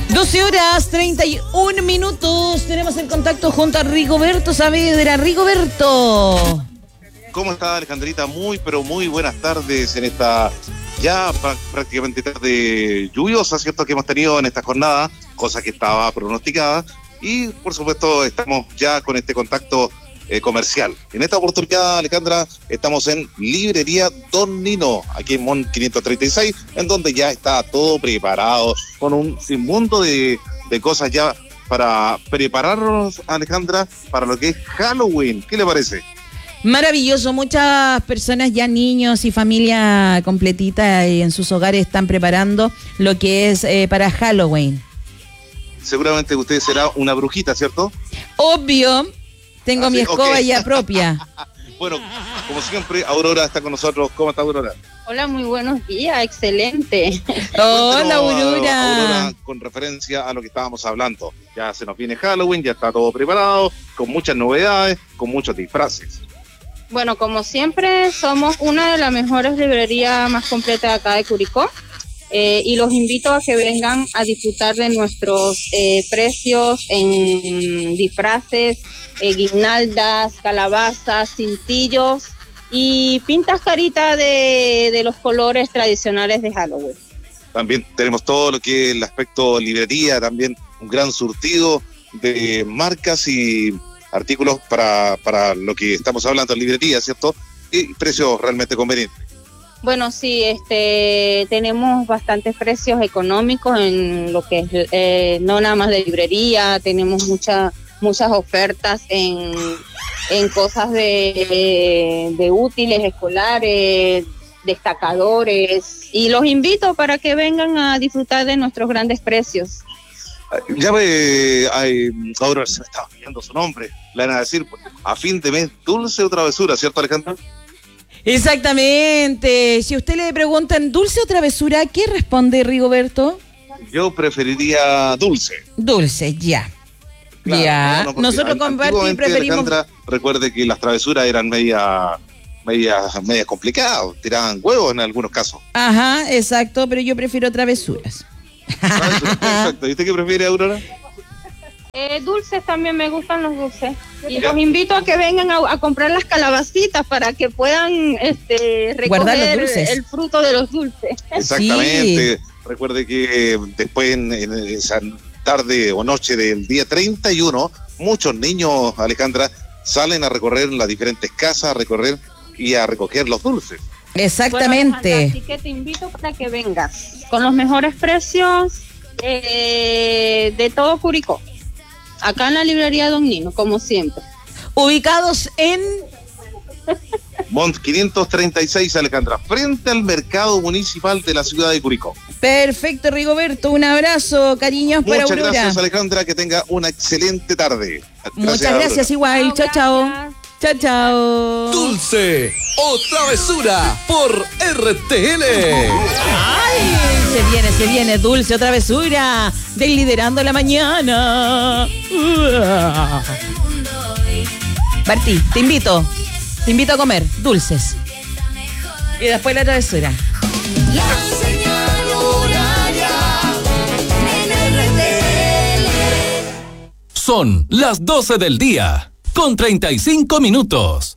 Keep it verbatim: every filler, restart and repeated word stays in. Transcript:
doce horas treinta y un minutos. Tenemos el contacto junto a Rigoberto Saavedra. Rigoberto. ¿Cómo está, Alejandrita? Muy, pero muy buenas tardes en esta ya prácticamente tarde lluviosa, ¿cierto?, que hemos tenido en esta jornada, cosa que estaba pronosticada. Y, por supuesto, estamos ya con este contacto eh, comercial. En esta oportunidad, Alejandra, estamos en Librería Don Nino, aquí en Mon quinientos treinta y seis, en donde ya está todo preparado, con un sinmundo de, de cosas ya para prepararnos, Alejandra, para lo que es Halloween. ¿Qué le parece? Maravilloso, muchas personas, ya niños y familia completita en sus hogares están preparando lo que es eh, para Halloween. Seguramente usted será una brujita, ¿cierto? Obvio, tengo Así, mi escoba okay. ya propia. Bueno, como siempre, Aurora está con nosotros. ¿Cómo está, Aurora? Hola, muy buenos días, excelente. Hola, Bueno, Aurora. Aurora, con referencia a lo que estábamos hablando. Ya se nos viene Halloween, ya está todo preparado, con muchas novedades, con muchos disfraces. Bueno, como siempre, somos una de las mejores librerías más completas acá de Curicó. Eh, y los invito a que vengan a disfrutar de nuestros eh, precios en disfraces, eh, guirnaldas, calabazas, cintillos y pintas caritas de, de los colores tradicionales de Halloween. También tenemos todo lo que es el aspecto librería, también un gran surtido de marcas y artículos para, para lo que estamos hablando en librería, ¿cierto? Y precios realmente convenientes. Bueno, sí, este, tenemos bastantes precios económicos en lo que es, eh, no nada más de librería, tenemos muchas muchas ofertas en, en cosas de, de útiles escolares, destacadores, y los invito para que vengan a disfrutar de nuestros grandes precios. Ya me, ay, ahora se me estaba olvidando su nombre, le van a decir a fin de mes dulce o travesura, ¿cierto, Alejandra? Exactamente. Si usted le preguntan dulce o travesura, ¿qué responde Rigoberto? Yo preferiría dulce. Dulce, ya. Claro, ya. no, no, Nosotros con Berti preferimos. Alejandra, recuerde que las travesuras eran media, media, media complicadas, tiraban huevos en algunos casos. Ajá, exacto, pero yo prefiero travesuras. Exacto. ¿Y usted qué prefiere, Aurora? Eh, dulces también, me gustan los dulces. Y los invito a que vengan a, a comprar las calabacitas para que puedan este, recoger el fruto de los dulces. Exactamente. Sí. Recuerde que después en, en esa tarde o noche del día treinta y uno, muchos niños, Alejandra, salen a recorrer las diferentes casas, a recorrer y a recoger los dulces. Exactamente. Bueno, así que te invito para que vengas con los mejores precios eh, de todo Curicó. Acá en la librería Don Nino, como siempre. Ubicados en Mont quinientos treinta y seis, Alejandra, frente al mercado municipal de la ciudad de Curicó. Perfecto, Rigoberto, un abrazo, cariños para Aurora. Muchas gracias, Alejandra, que tenga una excelente tarde. Gracias, Muchas gracias, igual. Chao, chao. Chao, chao. Dulce o travesura por R T L. ¡Ay! Se viene, se viene, dulce o travesura del Liderando la Mañana. Martí, te invito. Te invito a comer dulces. Y después la travesura. La señal horaria en R T L. Son las doce del día, con treinta y cinco minutos.